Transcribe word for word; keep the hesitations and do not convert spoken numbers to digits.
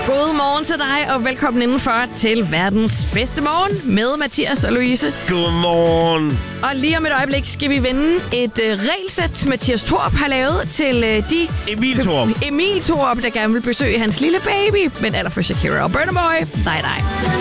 God morgen til dig, og velkommen indenfor til verdens bedste morgen med Mathias og Louise. Godmorgen. Og lige om et øjeblik skal vi vende et uh, regelsæt, Mathias Thorup har lavet til uh, de... Emil Thorup. Emil Thorup, der gerne vil besøge hans lille baby. Men allerførst Shakira og Burna Boy. Dig, dig.